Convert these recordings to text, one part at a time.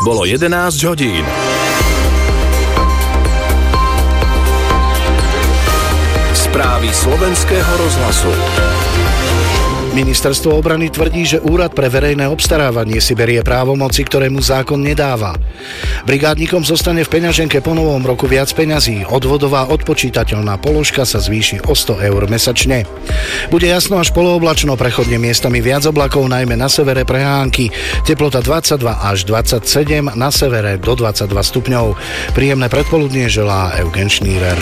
Bolo 11 hodín. Správy slovenského rozhlasu. Ministerstvo obrany tvrdí, že Úrad pre verejné obstarávanie si berie právomoci, ktoré mu zákon nedáva. Brigádnikom zostane v peňaženke po novom roku viac peňazí. Odvodová odpočítateľná položka sa zvýši o 100 eur mesačne. Bude jasno až polooblačno, prechodne miestami viac oblakov, najmä na severe prehánky. Teplota 22 až 27, na severe do 22 stupňov. Príjemné predpoludnie želá Eugen Šnírer.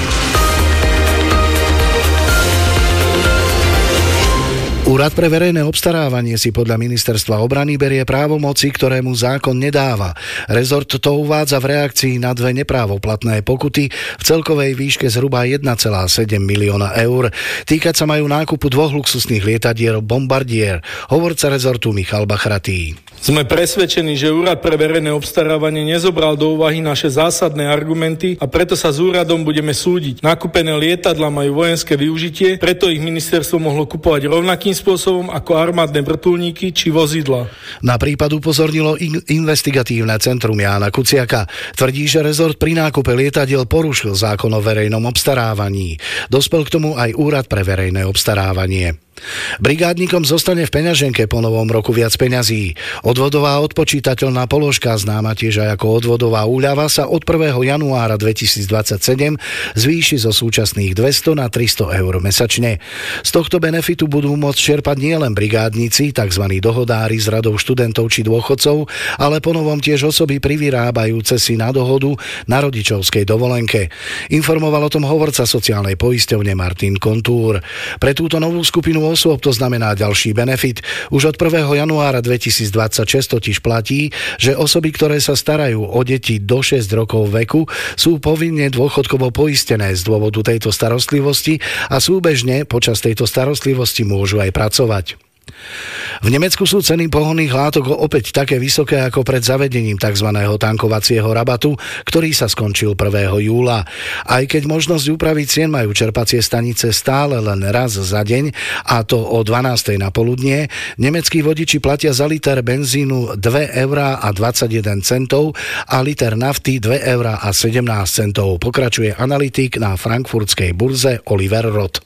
Úrad pre verejné obstarávanie si podľa ministerstva obrany berie právomoci, ktoré mu zákon nedáva. Rezort to uvádza v reakcii na 2 neprávoplatné pokuty v celkovej výške zhruba 1,7 milióna eur. Týkať sa majú nákupu 2 luxusných lietadiel Bombardier. Hovorca rezortu Michal Bachratý. Sme presvedčení, že Úrad pre verejné obstarávanie nezobral do úvahy naše zásadné argumenty a preto sa s úradom budeme súdiť. Nakúpené lietadlá majú vojenské využitie, preto ich ministerstvo mohlo kupovať rovnakým spôsobom ako armádne vrtuľníky či vozidla. Na prípad upozornilo investigatívne centrum Jána Kuciaka. Tvrdí, že rezort pri nákupe lietadiel porušil zákon o verejnom obstarávaní. Dospel k tomu aj Úrad pre verejné obstarávanie. Brigádnikom zostane v peňaženke po novom roku viac peňazí. Odvodová odpočítateľná položka, známa tiež aj ako odvodová úľava, sa od 1. januára 2027 zvýši zo súčasných 200 na 300 eur mesačne. Z tohto benefitu budú môcť čerpať nielen brigádnici, tzv. Dohodári z radov študentov či dôchodcov, ale ponovom tiež osoby privyrábajúce si na dohodu na rodičovskej dovolenke. Informoval o tom hovorca sociálnej poisťovne Martin Kontúr. Pre túto novú skupinu osôb to znamená ďalší benefit. Už od 1. januára 2026 totiž platí, že osoby, ktoré sa starajú o deti do 6 rokov veku, sú povinne dôchodkovo poistené z dôvodu tejto starostlivosti a súbežne počas tejto starostlivosti môžu aj pracovať. V Nemecku sú ceny pohonných látok opäť také vysoké ako pred zavedením tzv. Tankovacieho rabatu, ktorý sa skončil 1. júla. Aj keď možnosť úpravy cien majú čerpacie stanice stále len raz za deň, a to o 12. na poludnie, nemeckí vodiči platia za liter benzínu 2,21 € a liter nafty 2,17 €. Pokračuje analytik na frankfurtskej burze Oliver Roth.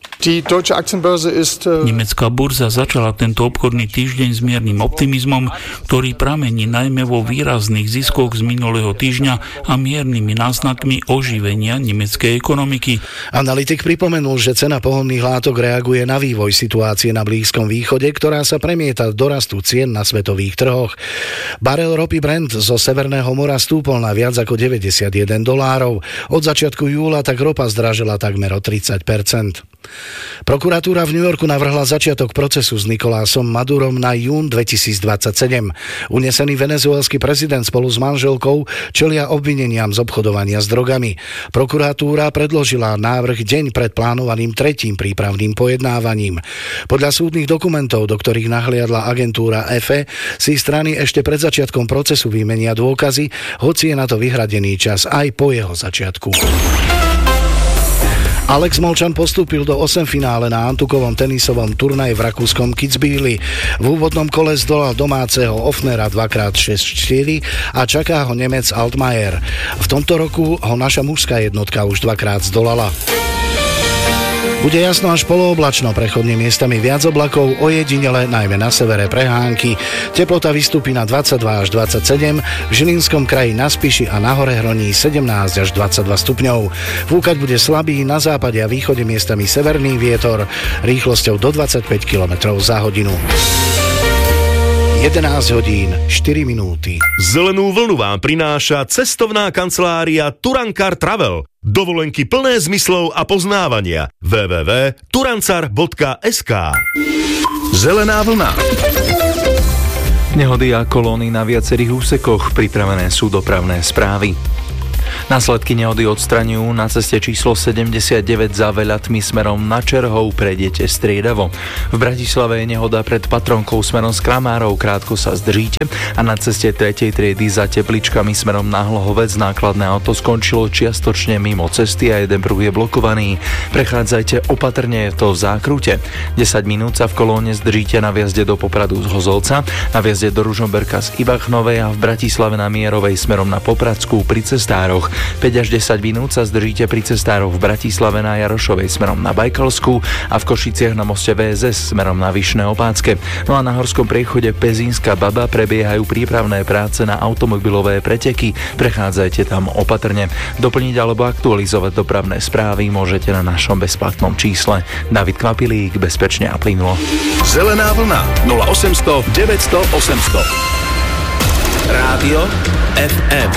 Nemecká burza začala tento obchodný týždeň s miernym optimizmom, ktorý pramení najmä vo výrazných ziskoch z minulého týždňa a miernymi náznakmi oživenia nemeckej ekonomiky. Analytik pripomenul, že cena pohonných látok reaguje na vývoj situácie na Blízkom východe, ktorá sa premieta do rastu cien na svetových trhoch. Barel ropy Brent zo Severného mora stúpol na viac ako $91. Od začiatku júla tak ropa zdražila takmer o 30%. Prokuratúra v New Yorku navrhla začiatok procesu s Nicolásom Madurom na jún 2027. Unesený venezuelský prezident spolu s manželkou čelia obvineniam z obchodovania s drogami. Prokuratúra predložila návrh deň pred plánovaným 3. prípravným pojednávaním. Podľa súdnych dokumentov, do ktorých nahliadla agentúra EFE, si strany ešte pred začiatkom procesu vymenia dôkazy, hoci je na to vyhradený čas aj po jeho začiatku. Alex Molčan postúpil do 8 finále na Antukovom tenisovom turnaji v rakúskom Kitzbüheli. V úvodnom kole zdolal domáceho Ofnera 2x6-4 a čaká ho Nemec Altmaier. V tomto roku ho naša mužská jednotka už 2-krát zdolala. Bude jasno až polooblačno, prechodne miestami viac oblakov, ojedinele najmä na severe prehánky. Teplota vystúpi na 22 až 27, v Žilinskom kraji na Spiši a na Horehroní 17 až 22 stupňov. Fúkať bude slabý, na západe a východe miestami severný vietor rýchlosťou do 25 km za hodinu. 11 hodín, 4 minúty. Zelenú vlnu vám prináša cestovná kancelária Turankar Travel. Dovolenky plné zmyslov a poznávania. www.turancar.sk. Zelená vlna. Nehody a kolóny na viacerých úsekoch, pripravené sú dopravné správy. Následky nehody odstraňujú na ceste číslo 79 za Veľatmi smerom na Čerhov, prejdete striedavo. V Bratislave je nehoda pred Patronkou smerom z Kramárov, krátko sa zdržíte a na ceste 3. triedy za Tepličkami smerom na Hlohovec nákladné auto skončilo čiastočne mimo cesty a jeden pruh je blokovaný. Prechádzajte opatrne, je to v zákrute. 10 minút sa v kolóne zdržíte na vjazde do Popradu z Hozolca, na vjazde do Ružomberka z Ibachnovej a v Bratislave na Mierovej smerom na Popradskú pri Cestároch. 5 až 10 minút sa zdržíte pri Cestároch v Bratislave na Jarošovej smerom na Bajkalskú a v Košiciach na moste VSS smerom na Vyšné Opácké. No a na horskom priechode Pezínska Baba prebiehajú prípravné práce na automobilové preteky. Prechádzajte tam opatrne. Doplniť alebo aktualizovať dopravné správy môžete na našom bezplatnom čísle. David Kvapilík, bezpečne a plynulo. Zelená vlna 0800 900 800. Rádio FM.